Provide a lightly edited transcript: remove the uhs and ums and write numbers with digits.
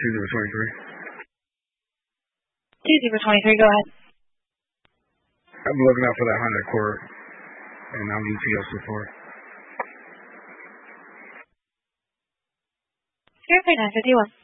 2023, go ahead. I'm looking out for that Honda Accord, and I'm UPS support. 0.951.